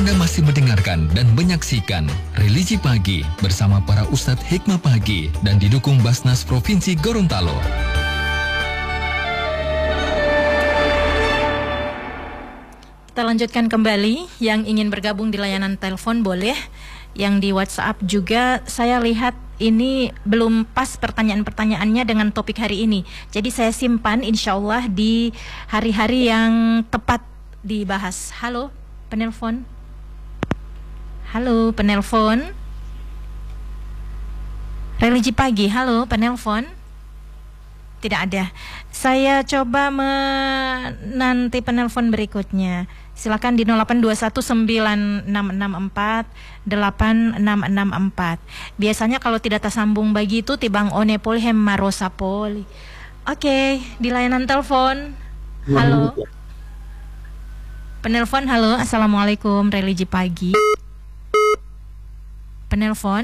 Anda masih mendengarkan dan menyaksikan Religi Pagi bersama para Ustadz Hikmah Pagi dan didukung Basnas Provinsi Gorontalo. Kita lanjutkan kembali. Yang ingin bergabung di layanan telepon boleh. Yang di WhatsApp juga saya lihat ini belum pas pertanyaan-pertanyaannya dengan topik hari ini. Jadi saya simpan insya Allah di hari-hari yang tepat dibahas. Halo penelpon. Halo penelpon. Religi Pagi. Halo penelpon. Tidak ada. Saya coba menanti penelpon berikutnya. Silakan di 082196648664. Biasanya kalau tidak tersambung begitu tibang one poli hem marosa poli. Oke, di layanan telepon. Halo. Penelpon, halo. Assalamualaikum, Religi Pagi. Penelpon.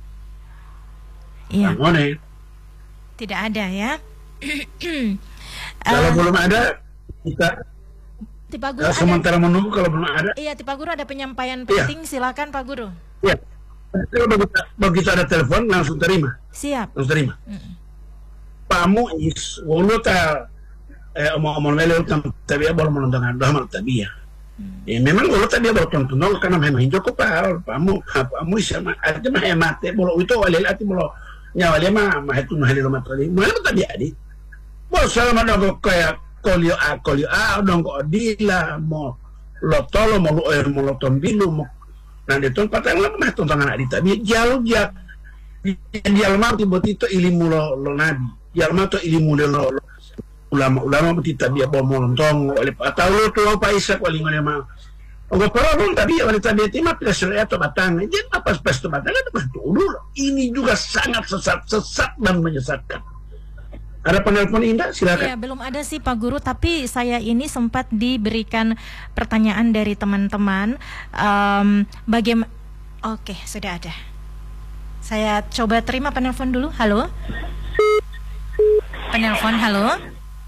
Iya. Tidak ada ya. Kalau belum ada kita Pak Guru sementara ada, menunggu. Kalau belum ada, iya Pak Guru ada penyampaian penting, silakan Pak Guru. Iya. Kalau begitu ada telepon langsung terima. Siap. Langsung terima. Pak Muiz, wuluta omong-omong melu tentang tabiah boleh menonton dalam tabiah. Memang wuluta dia boleh tonton karena memang cukup Pak Muiz sama ada mah hemat boleh itu walil ati boleh nyawa dia mah itu mah di rumah tadi. Mana tabiah di? Boleh selama dong kayak kolio a dong kok dila mau lotolo mau loton bilu mau nanti tuh patang lah mah tonton anak dita dia jauh dia mau tiba itu ilmu lo nabi dia mau tuh ilmu lo ulama betita dia bawa lontong oleh atau lo tuh apa Ishak wali mana mah enggak perlu tapi wali tadi timah pilih atau batang jadi apa pas tuh batang itu mah dulu ini juga sangat sesat dan menyesatkan. Ada penelpon Indah, silakan. Ya, belum ada sih Pak Guru, tapi saya ini sempat diberikan pertanyaan dari teman-teman. Bagaimana? Oke, sudah ada. Saya coba terima penelpon dulu. Halo. Penelpon, halo.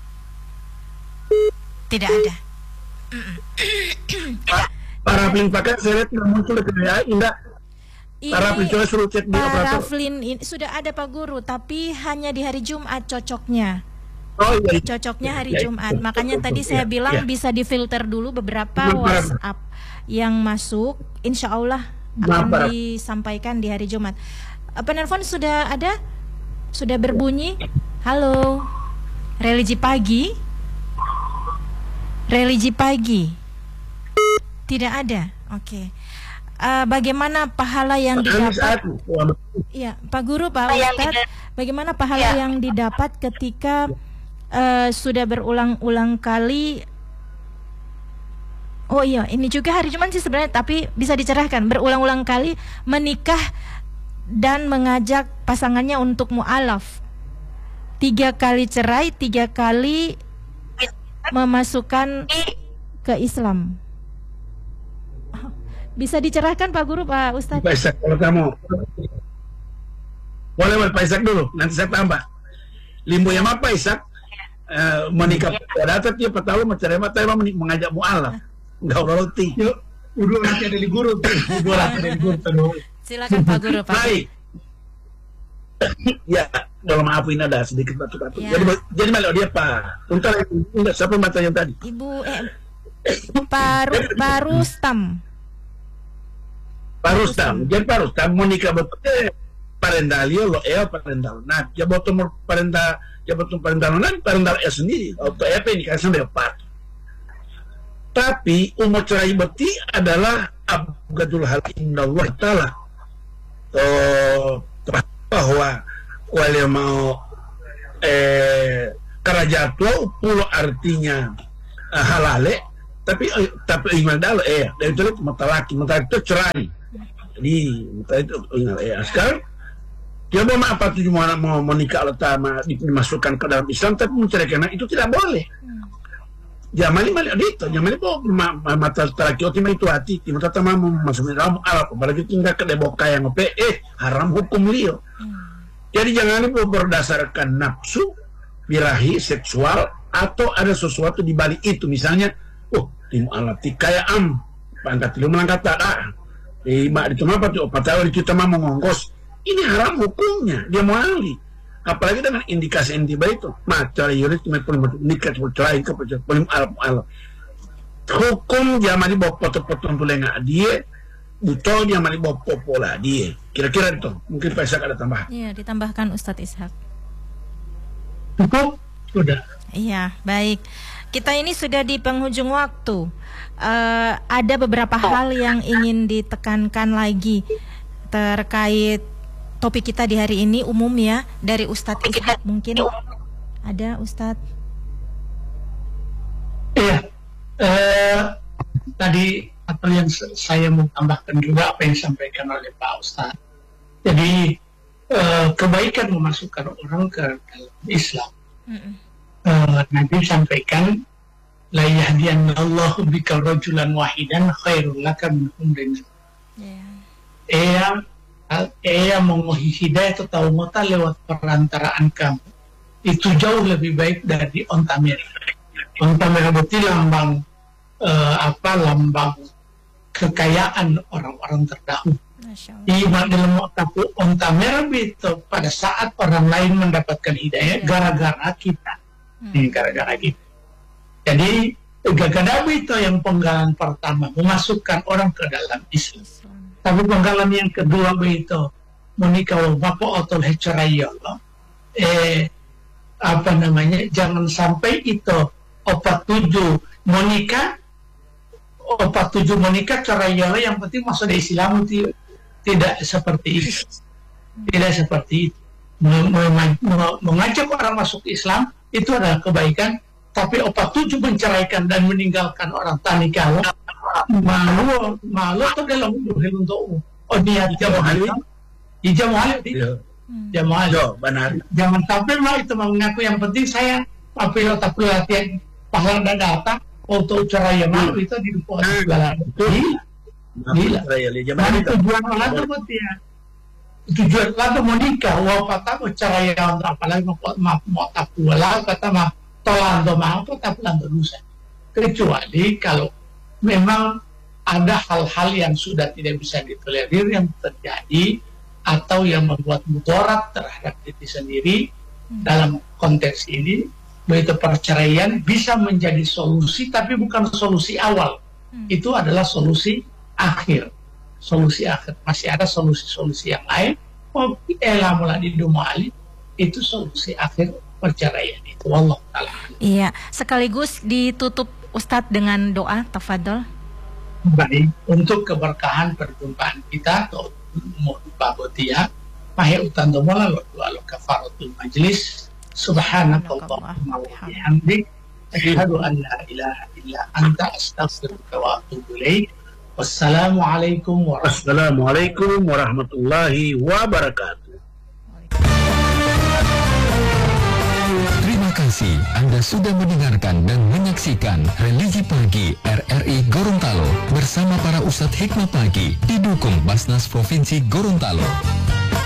Tidak ada. Para pelin pakai saya lihat muncul ke Indah. Para pelin suruh cek di operator. Paraflin sudah ada Pak Guru, tapi hanya di hari Jumat cocoknya. Oh iya. Cocoknya hari Jumat. Makanya tadi saya bilang bisa difilter dulu beberapa WhatsApp yang masuk. Insya Allah akan disampaikan di hari Jumat. Penelpon sudah ada? Sudah berbunyi? Halo. Religi Pagi. Religi Pagi. Tidak ada. Oke. Bagaimana pahala yang didapat? Ya, Pak Guru, Pak Ustadz, bagaimana pahala yang didapat ketika sudah berulang-ulang kali? Oh iya, ini juga hari Jumat sih sebenarnya, tapi bisa dicerahkan. Berulang-ulang kali menikah dan mengajak pasangannya untuk mu'alaf. 3 kali cerai, 3 kali memasukkan ke Islam. Bisa dicerahkan Pak Guru, Pak Ustadz? Pak Ishak, kalau kamu boleh Pak Ishak dulu, nanti saya tambah. Limbo yang apa Ishak? Menikah pada atas dia petalu mencari mata emang mengajak mu'alaf. Enggak roti. Yuk, udah nanti ada di guru. Silakan Pak Guru, Pak. Baik. Ya, kalau maaf ini ada sedikit batu-batu. Ya. Jadi malah dia Pak. Untuk siapa matanya tadi? Ibu Pak Rustam. Pak Rustam, jadi Pak Rustam mau nikah betul parendalio lo parendal. Nah, jabatan parendal sendiri atau apa ini kan sampai 4. Tapi umur cerai beti adalah abgadul hal indallah taala. Bahwa wali mau kerajaan tua pulau artinya halale tapi iman dalo dan itu matalaki itu cerai. Jadi itu sekarang dia mau apa tuh mau menikah utama dimasukkan ke dalam Islam tapi menceraikan itu tidak boleh. Jamali itu jamali mata teraki otima itu hati timata tama masuk dalam Arab apalagi tinggal ke deboka yang haram hukum liyo. Jadi jangan berdasarkan nafsu birahi seksual atau ada sesuatu di balik itu misalnya tim alati kayak pangkat lu melangkat tak mak itu mah pati opatawar kita mah mengongkos. Ini haram hukumnya, dia mau ahli. Apalagi dengan indikasi intiba itu, macara yuris cuma paling nikat bercerai ke paling al. Hukum dia mari bawa potong tulenga dia, butuh dia mari bawa popola dia. Kira-kira itu, mungkin Pak Ishak ada tambahan. Iya, ditambahkan Ustadz Ishak. Cukup? Sudah. Iya, baik. Kita ini sudah di penghujung waktu. Ada beberapa hal yang ingin ditekankan lagi terkait topik kita di hari ini, umum ya, dari Ustadz Ishak mungkin. Ada Ustadz? Iya. Tadi apa yang saya mau tambahkan juga apa yang disampaikan oleh Pak Ustadz. Jadi kebaikan memasukkan orang ke dalam Islam. Nanti sampaikan la yahdiyanallahu bika rajulan wahidan khairul laka min humrin. Ia mengohi hidayah atau mata lewat perantaraan kamu itu jauh lebih baik dari onta merah. Onta merah berarti lambang lambang kekayaan orang-orang terdahulu. Iman dalam otakku onta merah itu pada saat orang lain mendapatkan hidayah gara-gara kita. Gara-gara kita. Jadi gagadabu itu yang penggalan pertama memasukkan orang ke dalam Islam. Tapi penggalan yang kedua itu menikah bapak atau hecerayo. Jangan sampai itu 47 menikah cerayo yang penting masuk di Islam tidak seperti itu. Tidak seperti itu. Mengajak orang masuk Islam itu adalah kebaikan, tapi 47 menceraikan dan meninggalkan orang tani kalau malu atau dalam untuk dia jamuhali benar. Jangan sampai mah itu mengaku yang penting saya apabila tak latihan pahala dan data untuk cerai malu itu didukung segala gila. Tujuan orang itu betul ya. Tujuan lalu mau nikah, wapata mau cerai apalagi mau tak pulang kata mah tolando mau tak lando lusa. Kecuali kalau memang ada hal-hal yang sudah tidak bisa ditolerir yang terjadi atau yang membuat mudarat terhadap diri sendiri. Dalam konteks ini, begitu perceraian bisa menjadi solusi, tapi bukan solusi awal. Itu adalah solusi akhir. Solusi akhir. Masih ada solusi-solusi yang lain. Mulai di Dumali itu solusi akhir perceraian itu. Wallah ta'ala. Iya, sekaligus ditutup Ustadz dengan doa, tafadhol. Baik, untuk keberkahan perjumpaan kita atau Mubabotia Mahe utando mola lo kafaratul majlis subhanakallahumma wa bihamdik asyhadu an la ilaha illa anta astaghfiruka wa atubu ilaik. Wassalamualaikum warahmatullahi wabarakatuh. Terima kasih Anda sudah mendengarkan dan menyaksikan Religi Pagi RRI Gorontalo bersama para Ustadz Hikmah Pagi didukung Basnas Provinsi Gorontalo.